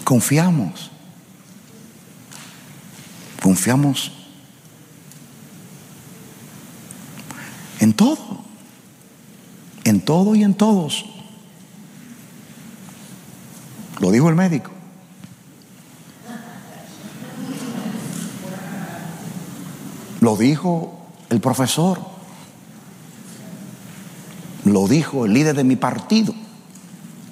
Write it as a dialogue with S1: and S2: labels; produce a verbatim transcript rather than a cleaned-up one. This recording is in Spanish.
S1: confiamos. Confiamos en todo, en todo y en todos. Lo dijo el médico. Lo dijo el profesor. Lo dijo el líder de mi partido.